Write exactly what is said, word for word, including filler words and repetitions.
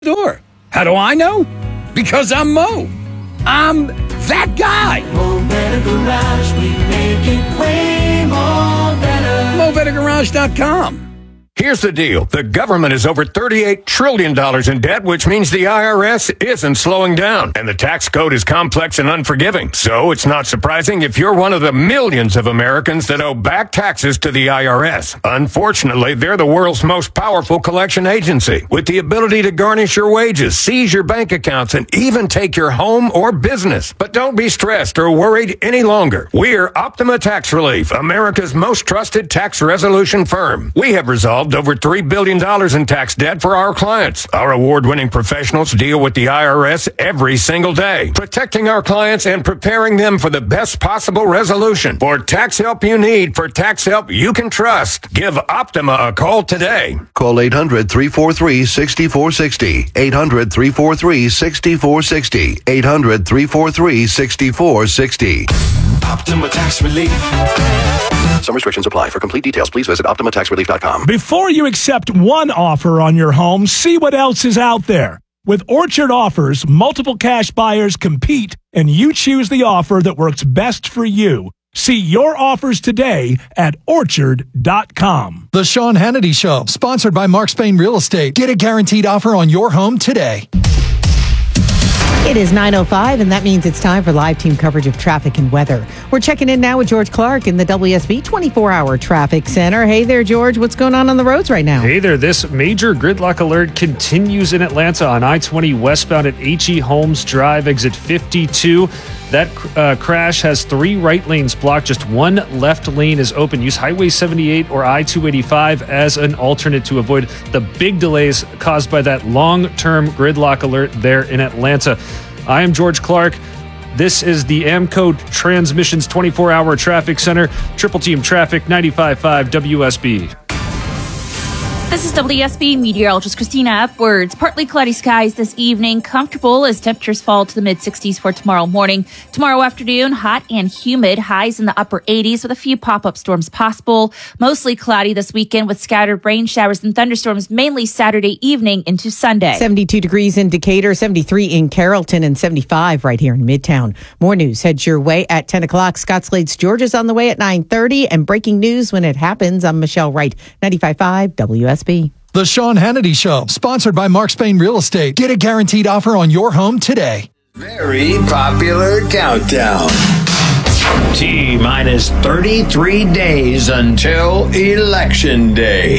door. How do I know? Because I'm Mo. I'm that guy. Mo Better Garage, we make it way more better. Mo Better Garage dot com. Here's the deal. The government is over thirty-eight trillion dollars in debt, which means the I R S isn't slowing down. And the tax code is complex and unforgiving. So it's not surprising if you're one of the millions of Americans that owe back taxes to the I R S. Unfortunately, they're the world's most powerful collection agency, with the ability to garnish your wages, seize your bank accounts, and even take your home or business. But don't be stressed or worried any longer. We're Optima Tax Relief, America's most trusted tax resolution firm. We have resolved over three billion dollars in tax debt for our clients. Our award-winning professionals deal with the I R S every single day, protecting our clients and preparing them for the best possible resolution. For tax help you need, for tax help you can trust, give Optima a call today. Call eight hundred, three four three, six four six zero. eight hundred, three four three, six four six zero. eight hundred, three four three, six four six zero. Optima Tax Relief. Some restrictions apply. For complete details, please visit Optima Tax Relief dot com. Before you accept one offer on your home, see what else is out there. With Orchard Offers, multiple cash buyers compete, and you choose the offer that works best for you. See your offers today at orchard dot com. The Sean Hannity Show, sponsored by Mark Spain Real Estate. Get a guaranteed offer on your home today. It is nine oh five, and that means it's time for live team coverage of traffic and weather. We're checking in now with George Clark in the W S B twenty-four hour Traffic Center. Hey there, George. What's going on on the roads right now? Hey there. This major gridlock alert continues in Atlanta on I twenty westbound at H E Holmes Drive, exit fifty-two. That uh, crash has three right lanes blocked. Just one left lane is open. Use Highway seventy-eight or I two eighty-five as an alternate to avoid the big delays caused by that long-term gridlock alert there in Atlanta. I am George Clark. This is the AMCO Transmissions twenty-four hour Traffic Center. Triple Team Traffic, ninety-five point five W S B. This is W S B meteorologist Christina Upwards. Partly cloudy skies this evening. Comfortable as temperatures fall to the mid sixties for tomorrow morning. Tomorrow afternoon, hot and humid. Highs in the upper eighties with a few pop-up storms possible. Mostly cloudy this weekend with scattered rain showers and thunderstorms mainly Saturday evening into Sunday. seventy-two degrees in Decatur, seventy-three in Carrollton, and seventy-five right here in Midtown. More news heads your way at ten o'clock. Scott Slade's Georgia's on the way at nine thirty. And breaking news when it happens. I'm Michelle Wright, ninety-five point five W S B. The Sean Hannity Show, sponsored by Mark Spain Real Estate. Get a guaranteed offer on your home today. Very popular countdown. T minus thirty-three days until Election Day.